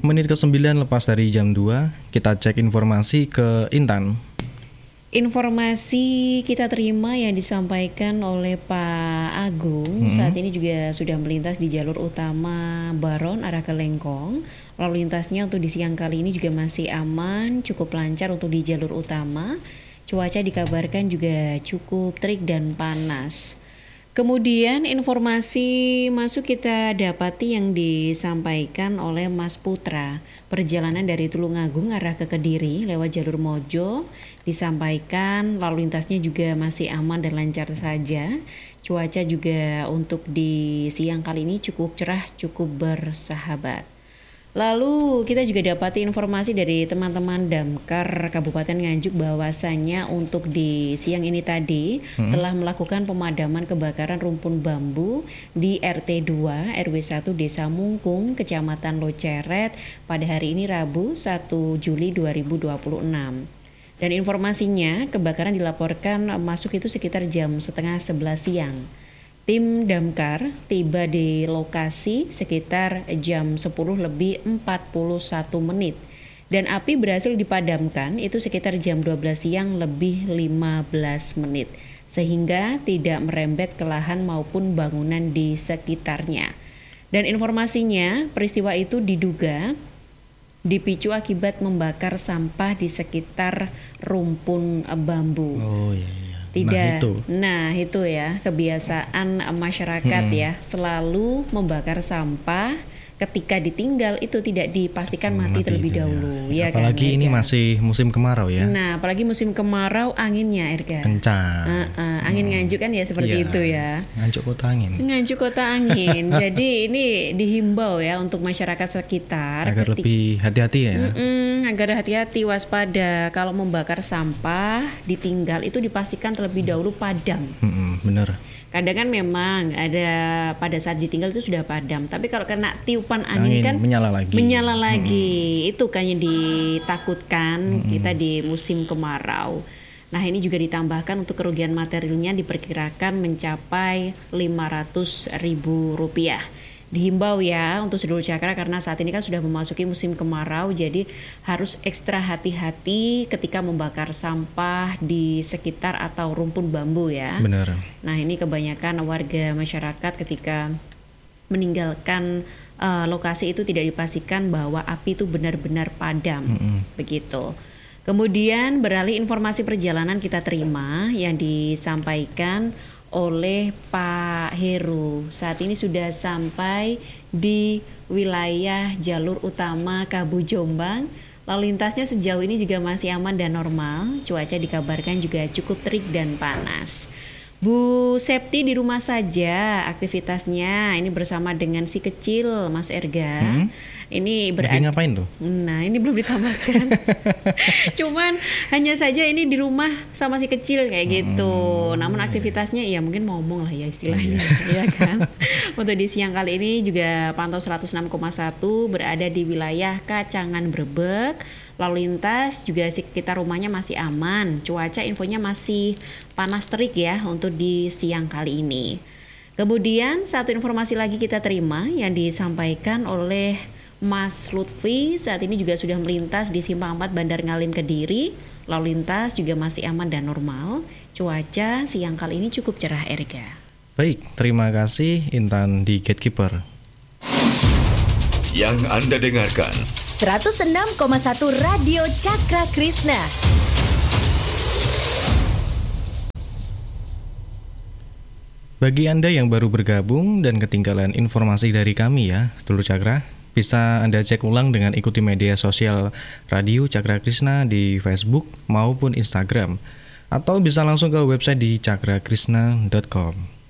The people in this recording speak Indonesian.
menit ke-9 lepas dari jam 2, kita cek informasi ke Intan. Informasi kita terima yang disampaikan oleh Pak Agung. Saat ini juga sudah melintas di jalur utama Baron arah ke Lengkong. Lalu lintasnya untuk di siang kali ini juga masih aman, cukup lancar untuk di jalur utama. Cuaca dikabarkan juga cukup terik dan panas. Kemudian informasi masuk kita dapati yang disampaikan oleh Mas Putra. Perjalanan dari Tulungagung arah ke Kediri lewat jalur Mojo disampaikan lalu lintasnya juga masih aman dan lancar saja. Cuaca juga untuk di siang kali ini cukup cerah, cukup bersahabat. Lalu kita juga dapati informasi dari teman-teman Damkar Kabupaten Nganjuk bahwasannya untuk di siang ini tadi telah melakukan pemadaman kebakaran rumpun bambu di RT 2 RW 1 Desa Mungkung, Kecamatan Loceret pada hari ini Rabu 1 Juli 2026. Dan informasinya kebakaran dilaporkan masuk itu sekitar jam setengah 11 siang. Tim Damkar tiba di lokasi sekitar jam 10:41 dan api berhasil dipadamkan itu sekitar jam 12 siang lebih 15 menit sehingga tidak merembet ke lahan maupun bangunan di sekitarnya. Dan informasinya peristiwa itu diduga dipicu akibat membakar sampah di sekitar rumpun bambu. Oh iya. Tidak. Nah itu ya kebiasaan masyarakat ya selalu membakar sampah ketika ditinggal itu tidak dipastikan mati terlebih dahulu. Ya apalagi kan, ini masih musim kemarau ya. Nah apalagi musim kemarau anginnya Erga. Kencang. Angin Nganjuk kan ya seperti itu ya. Nganjuk kota angin. Nganjuk kota angin. Jadi ini dihimbau ya untuk masyarakat sekitar agar lebih hati-hati ya. Agar hati-hati, waspada kalau membakar sampah ditinggal itu dipastikan terlebih dahulu padam. Bener. Kadang kan memang ada pada saat ditinggal itu sudah padam, tapi kalau kena tiupan angin kan menyala lagi. Itu kan yang ditakutkan kita di musim kemarau. Nah ini juga ditambahkan untuk kerugian materialnya diperkirakan mencapai Rp500.000. Dihimbau ya untuk sedulur Cakra karena saat ini kan sudah memasuki musim kemarau, jadi harus ekstra hati-hati ketika membakar sampah di sekitar atau rumpun bambu ya. Benar. Nah ini kebanyakan warga masyarakat ketika meninggalkan lokasi itu tidak dipastikan bahwa api itu benar-benar padam, begitu. Kemudian beralih informasi perjalanan kita terima yang disampaikan oleh Pak Heru. Saat ini sudah sampai di wilayah jalur utama Kabu Jombang. Lalu lintasnya sejauh ini juga masih aman dan normal. Cuaca dikabarkan juga cukup terik dan panas. Bu Septi di rumah saja aktivitasnya ini bersama dengan si kecil Mas Erga. Ini berarti ngapain tuh? Nah ini belum ditambahkan. Cuman hanya saja ini di rumah sama si kecil kayak gitu. Namun aktivitasnya ya mungkin ngomong lah ya istilahnya, ya kan. Untuk di siang kali ini juga pantau 106,1 berada di wilayah Kacangan Brebek. Lalu lintas juga sekitar rumahnya masih aman. Cuaca infonya masih panas terik ya untuk di siang kali ini. Kemudian satu informasi lagi kita terima yang disampaikan oleh Mas Lutfi. Saat ini juga sudah melintas di Simpang 4 Bandar Ngalim Kediri. Lalu lintas juga masih aman dan normal. Cuaca siang kali ini cukup cerah Erga. Baik, terima kasih Intan di Gatekeeper. Yang Anda dengarkan 106,1 Radio Cakra Krishna. Bagi Anda yang baru bergabung dan ketinggalan informasi dari kami ya, Sedulur Cakra, bisa Anda cek ulang dengan ikuti media sosial Radio Cakra Krishna di Facebook maupun Instagram, atau bisa langsung ke website di cakrakrishna.com.